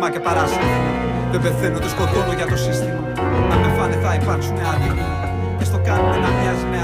Θύμα και παράσιτο. Δεν πεθαίνω, δεν σκοτώνω για το σύστημα. Αν με φάνε θα υπάρξουν άδικοι. Και στο κάνουν να μοιάζει